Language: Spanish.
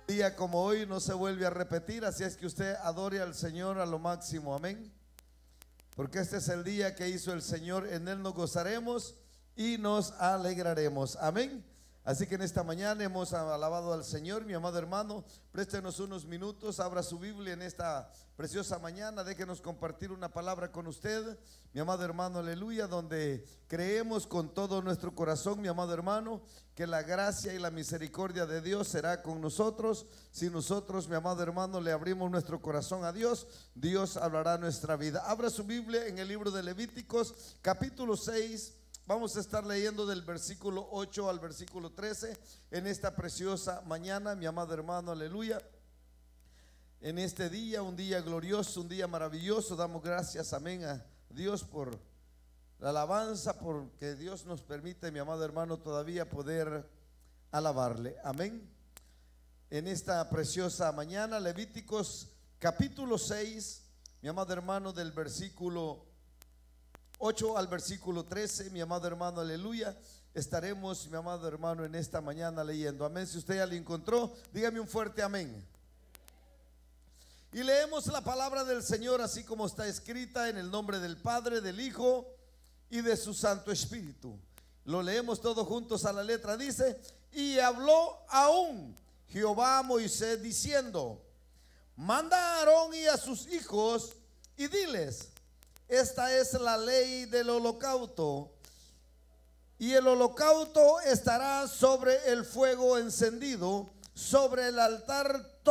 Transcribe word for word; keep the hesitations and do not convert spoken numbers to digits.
Día como hoy no se vuelve a repetir, así es que usted adore al Señor a lo máximo, amén. Porque este es el día que hizo el Señor, en Él nos gozaremos y nos alegraremos, amén. Así que en esta mañana hemos alabado al Señor. Mi amado hermano, préstenos unos minutos, abra su Biblia en esta preciosa mañana, déjenos compartir una palabra con usted, mi amado hermano, aleluya, donde creemos con todo nuestro corazón, mi amado hermano, que la gracia y la misericordia de Dios será con nosotros. Si nosotros, mi amado hermano, le abrimos nuestro corazón a Dios, Dios hablará nuestra vida. Abra su Biblia en el libro de Levíticos, capítulo seis. Vamos a estar leyendo del versículo ocho al versículo trece en esta preciosa mañana, mi amado hermano, aleluya. En este día, un día glorioso, un día maravilloso, damos gracias, amén, a Dios por la alabanza, porque Dios nos permite, mi amado hermano, todavía poder alabarle, amén. En esta preciosa mañana, Levíticos capítulo seis, mi amado hermano, del versículo ocho al versículo trece, mi amado hermano, aleluya. Estaremos, mi amado hermano, en esta mañana leyendo, amén. Si usted ya lo encontró, dígame un fuerte amén. Y leemos la palabra del Señor así como está escrita, en el nombre del Padre, del Hijo y de su Santo Espíritu. Lo leemos todos juntos a la letra. Dice: y habló aún Jehová a Moisés diciendo: manda a Aarón y a sus hijos y diles: esta es la ley del holocausto, y el holocausto estará sobre el fuego encendido, sobre el altar